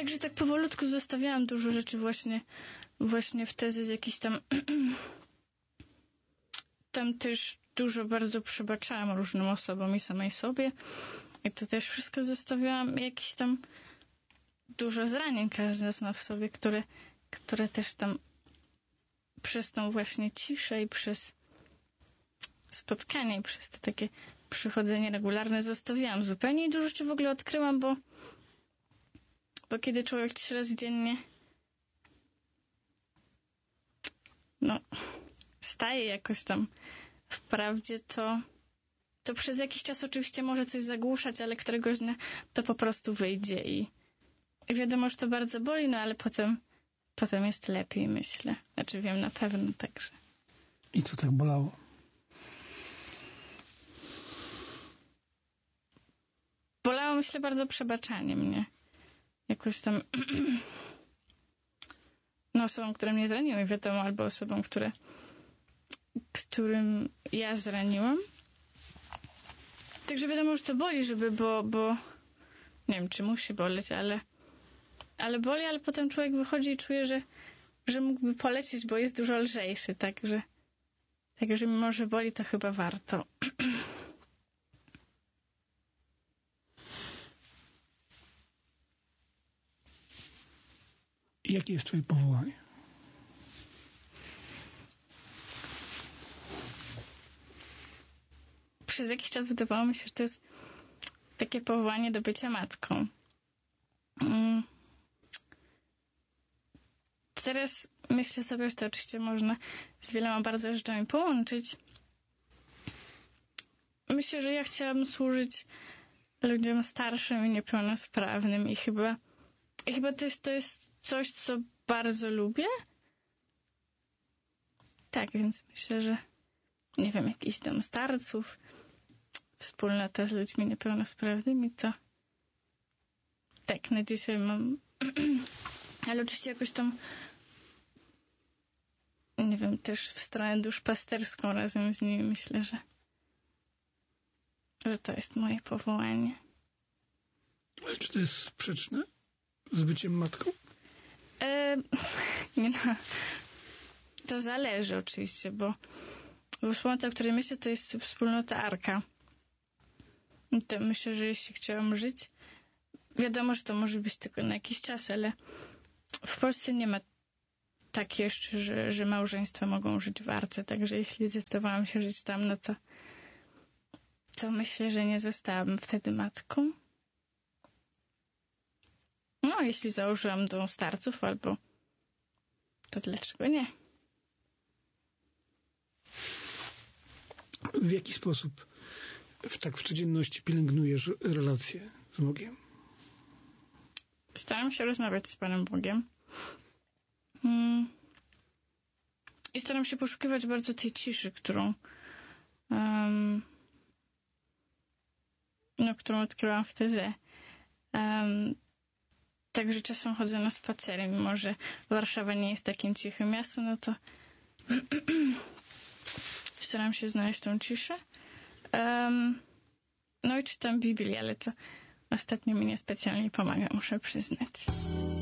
także tak powolutku zostawiałam dużo rzeczy właśnie w tezy z jakiś tam tam też dużo bardzo przebaczałam różnym osobom i samej sobie. I to też wszystko zostawiałam. Jakiś tam dużo zranień każdy z nas ma w sobie, które też tam przez tą właśnie ciszę i przez spotkanie i przez to takie przychodzenie regularne zostawiałam zupełnie i dużo rzeczy w ogóle odkryłam, bo kiedy człowiek 3 razy dziennie staje jakoś tam w prawdzie, to przez jakiś czas oczywiście może coś zagłuszać, ale któregoś dnia to po prostu wyjdzie i wiadomo, że to bardzo boli, ale potem jest lepiej, myślę. Znaczy wiem na pewno także. I co tak bolało? Bolało, myślę, bardzo przebaczanie mnie. Jakoś tam osobom, które mnie zraniły, wiadomo, albo osobom, którym ja zraniłam. Także wiadomo, że to boli, bo nie wiem, czy musi boleć, ale boli, ale potem człowiek wychodzi i czuje, że mógłby polecieć, bo jest dużo lżejszy, także mimo, że boli, to chyba warto. Jakie jest twoje powołanie? Przez jakiś czas wydawało mi się, że to jest takie powołanie do bycia matką. Teraz myślę sobie, że to oczywiście można z wieloma bardzo rzeczami połączyć. Myślę, że ja chciałam służyć ludziom starszym i niepełnosprawnym i chyba to jest coś, co bardzo lubię. Tak, więc myślę, że nie wiem, jakiś dom starców, wspólnota z ludźmi niepełnosprawnymi, to tak, na dzisiaj mam ale oczywiście jakoś tam nie wiem, też w stronę duszpasterską razem z nimi myślę, że to jest moje powołanie. Ale czy to jest sprzeczne z byciem matką? Nie no. To zależy oczywiście, bo wspólnota, o której myślę, to jest wspólnota Arka. I to myślę, że jeśli chciałam żyć, wiadomo, że to może być tylko na jakiś czas, ale w Polsce nie ma tak jeszcze, że małżeństwa mogą żyć w Arce, także jeśli zdecydowałam się żyć tam, no to myślę, że nie zostałabym wtedy matką. No, jeśli założyłam dom starców to dlaczego nie? W jaki sposób w codzienności pielęgnujesz relacje z Bogiem? Staram się rozmawiać z Panem Bogiem. I staram się poszukiwać bardzo tej ciszy, którą odkryłam w tezie. Także czasem chodzę na spacery, mimo że Warszawa nie jest takim cichym miastem, no to staram się znaleźć tą ciszę. No i czytam Biblię, ale to ostatnio mi niespecjalnie pomaga, muszę przyznać.